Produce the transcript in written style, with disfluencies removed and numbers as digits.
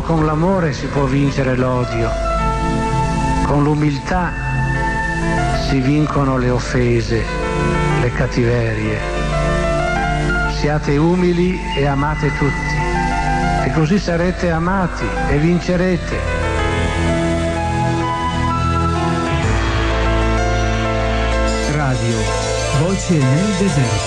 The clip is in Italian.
con l'amore si può vincere l'odio, con l'umiltà si vincono le offese, le cattiverie. Siate umili e amate tutti, e così sarete amati e vincerete. Radio Voci nel deserto.